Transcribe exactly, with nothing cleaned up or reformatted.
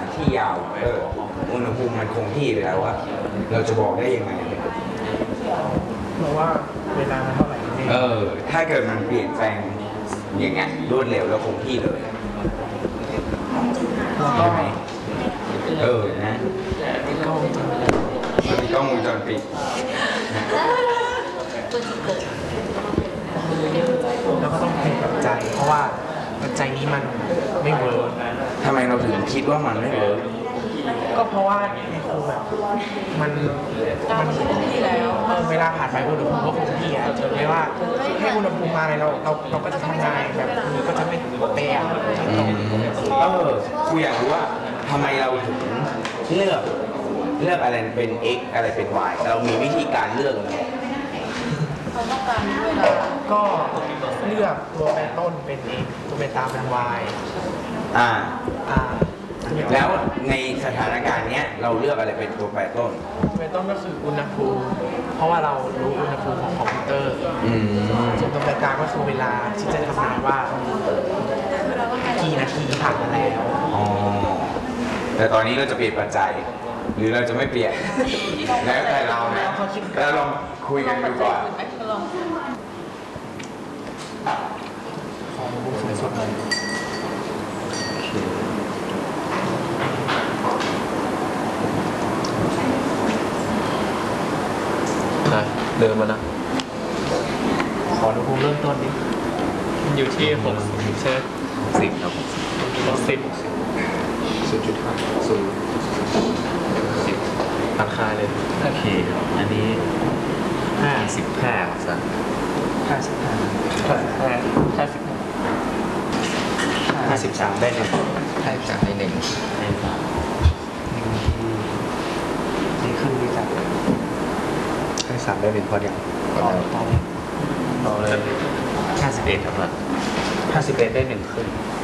านที่ยาวเอออุณหภูมิมันคงที่ไปแล้วอะเราจะบอกได้ยังไงเพราะว่าเวลามันเท่าไหร่เออถ้าเกิดมันเปลี่ยนแปลงอย่างเงี้ยรวดเร็วแล้วคงที่เลยใช่ไหมเออนะมันมีกล้องวงจรปิดแล้วก็ต้องเป็นปัจจัยเพราะว่าปัจจัยนี้มันไม่เวิร์กทำไมเราถึงคิดว่ามันไม่เวิร์กก็เพราะว่าในครูแบบมันมันที่แล้วเวลาผ่านไปอุณหภูมิก็คงที่อ่ะถึงไม่ว่าให้อุณหภูมิมาอะไรเราเราเราก็จะทำงานแบบนี้ก็จะไม่เป๊ะเออครูอยากรู้ว่าทำไมเราถึงเลือกเลือกอะไรเป็น x อะไรเป็น y เรามีวิธีการเลือกไหมเขาต้องการเวลาก็เลือกตัวแปรต้นเป็น x ตัวเบต้าเป็น y อ่าอ่าแล้วในสถานการณ์เนี้ยเราเลือกอะไรเป็นตัวแปรต้นตัวแปรต้นก็คืออุณหภูมิเพราะว่าเรารู้อุณหภูมิของคอมพิวเตอร์ส่วนตัวแปรกลางก็คือเวลาที่จะทำงานว่ากี่นาทีผ่านมาแล้วอ๋อแต่ตอนนี้เราจะเปลี่ยนปัจจัยหรือเราจะไม่เปลี่ยนแล้วแต่เรานะแล้วลองคุยกันดูก่อนของบุคคลสดเลยเดินมานะขออุณหภูมิเริ่มต้นดิอยู่ที่หกสิบใช่ไหมสิบครับหกสิบศูนย์จุดห้าศูนย์สิบตัดค่าเลยโอเคอันนี้ห้าสิบห้าสักห้าสิบห้าห้าห้าห้าสิบห้าสิบสามได้หนึ่งห้าสิบสามได้หนึ่งนี่ขึ้นดีจังห้าสามได้หนึ่งพอดีต่อต่อต่อเลยห้าสิบเอ็ดครับห้าสิบเอ็ดได้หนึ่งขึ้น